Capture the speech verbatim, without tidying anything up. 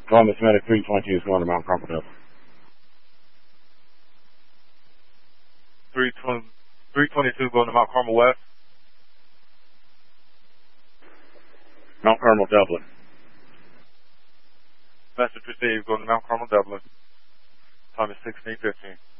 Columbus Medic three twenty-two is going to Mount Carmel Dublin. three twenty-two going to Mount Carmel West. Mount Carmel Dublin. Message received going to Mount Carmel Dublin. Time is sixteen fifteen.